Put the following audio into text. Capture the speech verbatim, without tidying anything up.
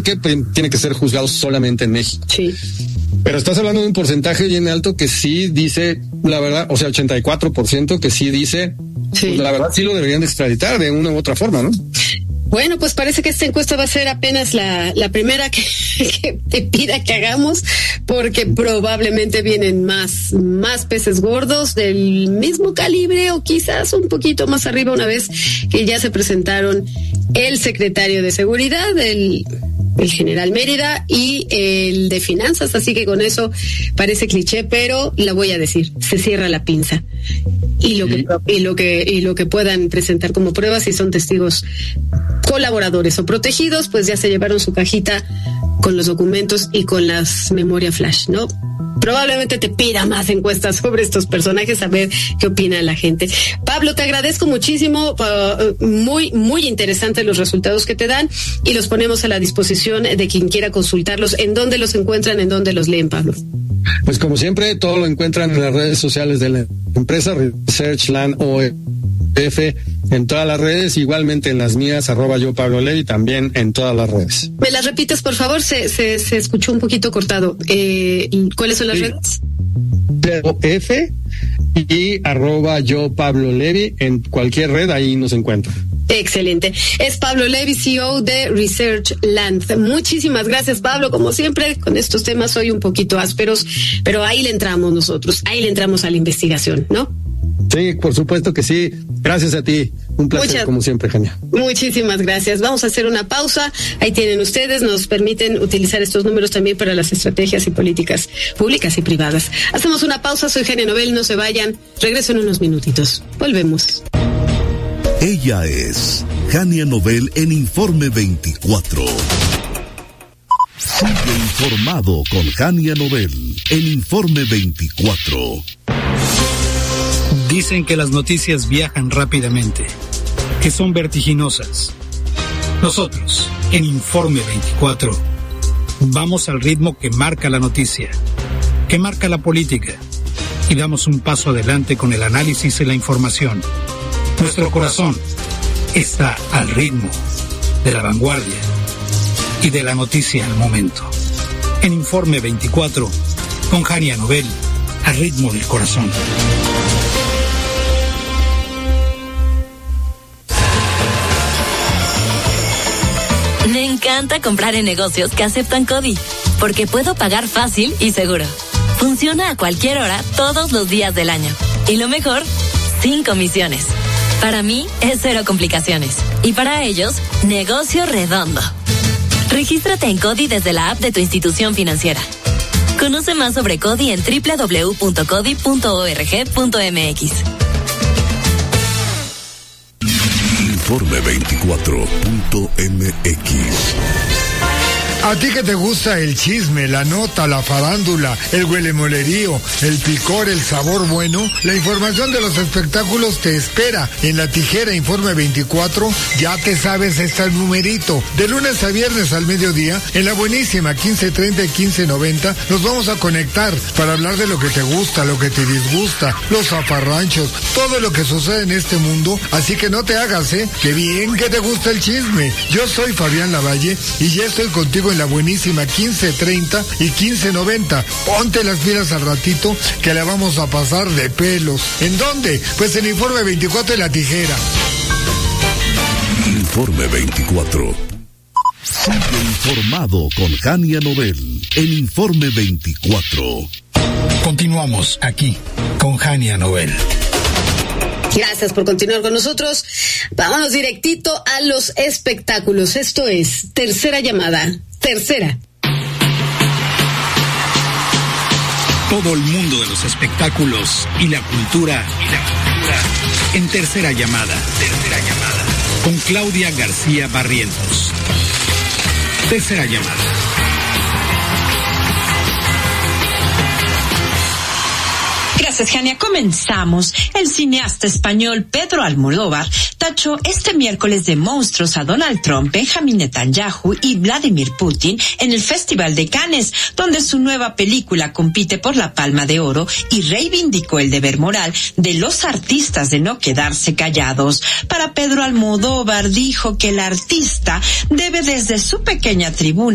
que tiene que ser juzgado solamente en México. Sí. Pero estás hablando de un porcentaje bien alto que sí dice, la verdad, o sea, ochenta y cuatro por ciento que sí dice, sí. Pues la verdad sí lo deberían de extraditar de una u otra forma, ¿no? Bueno, pues parece que esta encuesta va a ser apenas la, la primera que, que te pida que hagamos, porque probablemente vienen más, más peces gordos del mismo calibre o quizás un poquito más arriba, una vez que ya se presentaron el secretario de Seguridad, el, el general Mérida y el de Finanzas, así que con eso parece cliché, pero la voy a decir, se cierra la pinza. Y lo que, y lo que, y lo que puedan presentar como pruebas, si son testigos colaboradores o protegidos, pues ya se llevaron su cajita con los documentos y con las memoria flash, ¿no? Probablemente te pida más encuestas sobre estos personajes, a ver qué opina la gente. Pablo, te agradezco muchísimo, uh, muy, muy interesantes los resultados que te dan y los ponemos a la disposición de quien quiera consultarlos. ¿En dónde los encuentran? ¿En dónde los leen, Pablo? Pues como siempre, todo lo encuentran en las redes sociales de la empresa Researchland O F, en todas las redes, igualmente en las mías, arroba yo Pablo Levi, también en todas las redes. ¿Me las repites, por favor? Se, se, se escuchó un poquito cortado. Eh, ¿Cuáles son las sí. redes? O F y arroba yo Pablo Levi, en cualquier red ahí nos encuentran. Excelente. Es Pablo Levi, C E O de Researchland. Muchísimas gracias, Pablo. Como siempre, con estos temas soy un poquito ásperos, pero ahí le entramos nosotros, ahí le entramos a la investigación, ¿no? Sí, por supuesto que sí. Gracias a ti. Un placer, Muchas, como siempre, Jania. Muchísimas gracias. Vamos a hacer una pausa. Ahí tienen ustedes. Nos permiten utilizar estos números también para las estrategias y políticas públicas y privadas. Hacemos una pausa. Soy Jania Novel. No se vayan. Regreso en unos minutitos. Volvemos. Ella es Jania Novel en Informe veinticuatro. Sigue informado con Jania Novel en Informe veinticuatro. Dicen que las noticias viajan rápidamente, que son vertiginosas. Nosotros, en Informe veinticuatro, vamos al ritmo que marca la noticia, que marca la política, y damos un paso adelante con el análisis y la información. Nuestro corazón está al ritmo de la vanguardia y de la noticia al momento. En Informe veinticuatro, con Jania Novel, al ritmo del corazón. Me encanta comprar en negocios que aceptan CODI, porque puedo pagar fácil y seguro. Funciona a cualquier hora, todos los días del año. Y lo mejor, sin comisiones. Para mí, es cero complicaciones. Y para ellos, negocio redondo. Regístrate en CODI desde la app de tu institución financiera. Conoce más sobre CODI en doble u doble u doble u punto codi punto org punto m x. Informe veinticuatro punto m x. A ti que te gusta el chisme, la nota, la farándula, el huelemolerío, el picor, el sabor bueno, la información de los espectáculos te espera en La Tijera Informe veinticuatro. Ya te sabes este numerito. De lunes a viernes al mediodía, en la buenísima quince treinta y quince noventa, nos vamos a conectar para hablar de lo que te gusta, lo que te disgusta, los zafarranchos, todo lo que sucede en este mundo. Así que no te hagas, ¿eh? ¡Qué bien que te gusta el chisme! Yo soy Fabián Lavalle y ya estoy contigo en la buenísima quince treinta y quince noventa. Ponte las pilas al ratito que la vamos a pasar de pelos. ¿En dónde? Pues en Informe veinticuatro de La Tijera. Informe veinticuatro. Sigue informado con Jania Novel en Informe veinticuatro. Continuamos aquí con Jania Novel. Gracias por continuar con nosotros. Vámonos directito a los espectáculos. Esto es Tercera Llamada. Tercera. Todo el mundo de los espectáculos y la cultura, y la cultura en Tercera Llamada. Tercera Llamada. Con Claudia García Barrientos. Tercera Llamada. Gracias, Jania. Comenzamos. El cineasta español Pedro Almodóvar tachó este miércoles de monstruos a Donald Trump, Benjamin Netanyahu y Vladimir Putin en el Festival de Cannes, donde su nueva película compite por la Palma de Oro, y reivindicó el deber moral de los artistas de no quedarse callados. Para Pedro Almodóvar, dijo que el artista debe desde su pequeña tribuna